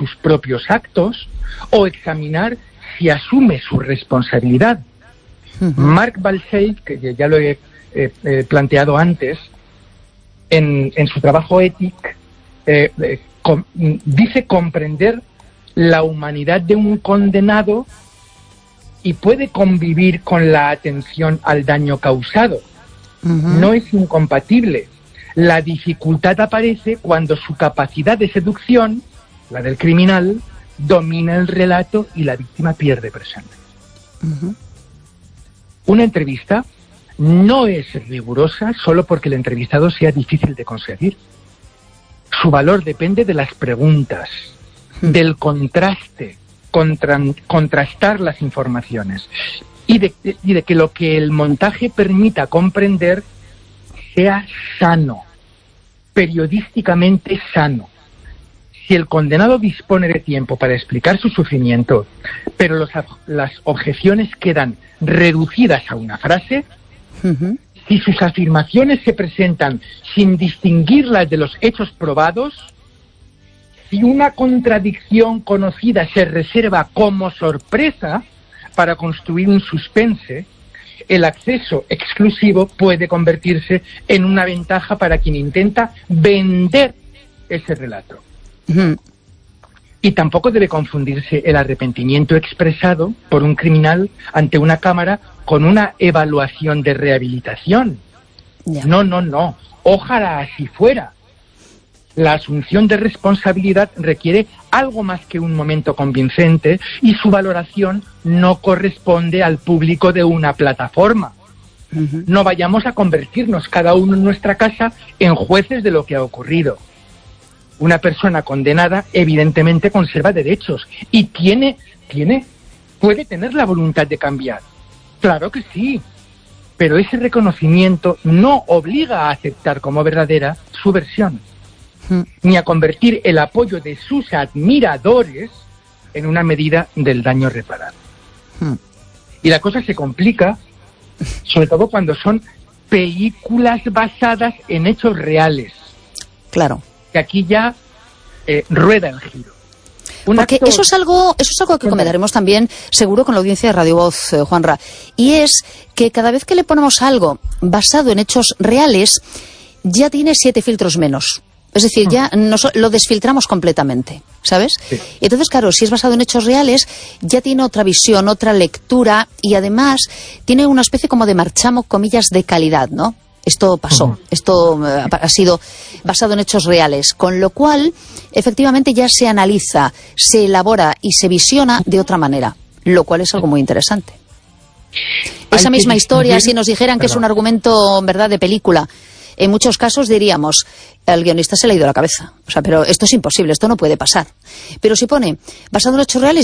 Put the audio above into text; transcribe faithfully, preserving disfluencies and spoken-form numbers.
sus propios actos o examinar si asume su responsabilidad. Uh-huh. Mark Balseit, que ya lo he eh, eh, planteado antes, en, en su trabajo Ethic, eh, eh, com, dice comprender la humanidad de un condenado y puede convivir con la atención al daño causado. Uh-huh. No es incompatible. La dificultad aparece cuando su capacidad de seducción, la del criminal, domina el relato y la víctima pierde presencia. Uh-huh. Una entrevista no es rigurosa solo porque el entrevistado sea difícil de conseguir. Su valor depende de las preguntas, uh-huh. del contraste, contra, contrastar las informaciones y de, y de que lo que el montaje permita comprender sea sano, periodísticamente sano. Si el condenado dispone de tiempo para explicar su sufrimiento, pero los, las objeciones quedan reducidas a una frase, uh-huh. si sus afirmaciones se presentan sin distinguirlas de los hechos probados, si una contradicción conocida se reserva como sorpresa para construir un suspense, el acceso exclusivo puede convertirse en una ventaja para quien intenta vender ese relato. Uh-huh. Y tampoco debe confundirse el arrepentimiento expresado por un criminal ante una cámara con una evaluación de rehabilitación. Yeah. No, no, no. Ojalá así fuera. La asunción de responsabilidad requiere algo más que un momento convincente y su valoración no corresponde al público de una plataforma. Uh-huh. No vayamos a convertirnos cada uno en nuestra casa en jueces de lo que ha ocurrido. Una persona condenada evidentemente conserva derechos y tiene, tiene, puede tener la voluntad de cambiar. Claro que sí, pero ese reconocimiento no obliga a aceptar como verdadera su versión, uh-huh. ni a convertir el apoyo de sus admiradores en una medida del daño reparado. Uh-huh. Y la cosa se complica, sobre todo cuando son películas basadas en hechos reales. Claro. Que aquí ya eh, rueda el giro. Un Porque actor... eso es algo eso es algo que comentaremos también seguro con la audiencia de Radio Voz, eh, Juanra, y es que cada vez que le ponemos algo basado en hechos reales ya tiene siete filtros menos. Es decir, ya nos, lo desfiltramos completamente, ¿sabes? Sí. Entonces, claro, si es basado en hechos reales, ya tiene otra visión, otra lectura, y además tiene una especie como de marchamo, comillas, de calidad, ¿no? Esto pasó, uh-huh. esto uh, ha sido basado en hechos reales, con lo cual, efectivamente, ya se analiza, se elabora y se visiona de otra manera, lo cual es algo muy interesante. Esa Hay misma que... historia, si nos dijeran que Perdón. es un argumento, ¿verdad?, de película, en muchos casos diríamos, el guionista se le ha ido la cabeza. O sea, pero esto es imposible, esto no puede pasar. Pero si pone, basado en hechos reales,